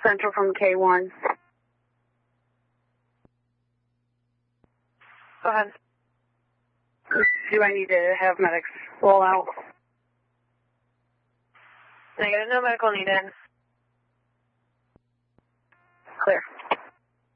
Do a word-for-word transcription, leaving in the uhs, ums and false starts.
Central from K one. Go ahead. Do I need to have medics roll out? Negative, no medical needed. Clear.